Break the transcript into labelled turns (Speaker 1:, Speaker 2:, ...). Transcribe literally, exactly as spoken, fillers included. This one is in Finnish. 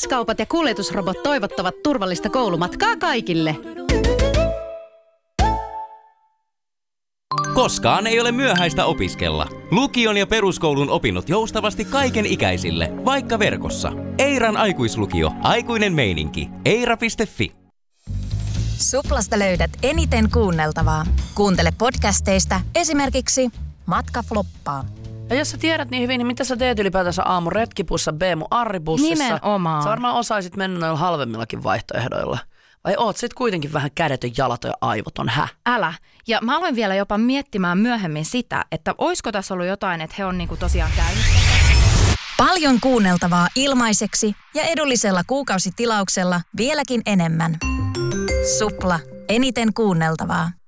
Speaker 1: X-kaupat ja kuljetusrobot toivottavat turvallista koulumatkaa kaikille.
Speaker 2: Koskaan ei ole myöhäistä opiskella. Lukion ja peruskoulun opinnot joustavasti kaiken ikäisille, vaikka verkossa. Eiran aikuislukio. Aikuinen meininki. eira piste fi.
Speaker 3: Suplasta löydät eniten kuunneltavaa. Kuuntele podcasteista esimerkiksi Matka floppaa.
Speaker 4: Ja jos sä tiedät niin hyvin, niin mitä sä teet ylipäätänsä aamu retkipussa, B mun arribussissa?
Speaker 1: Nimenomaan.
Speaker 4: Sä varmaan osaisit mennä noilla halvemmillakin vaihtoehdoilla. Vai oot sit kuitenkin vähän kädetön, jalaton ja aivoton, hä?
Speaker 5: Älä. Ja mä aloin vielä jopa miettimään myöhemmin sitä, että oisko tässä ollut jotain, että he on niinku tosiaan käynyt.
Speaker 3: Paljon kuunneltavaa ilmaiseksi ja edullisella kuukausitilauksella vieläkin enemmän. Supla. Eniten kuunneltavaa.